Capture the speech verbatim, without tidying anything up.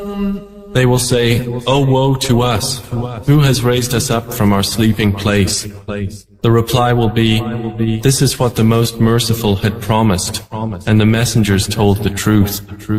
They will say, "Oh, woe to us! Who has raised us up from our sleeping place?" The reply will be, "This is what the Most Merciful had promised, and the messengers told the truth."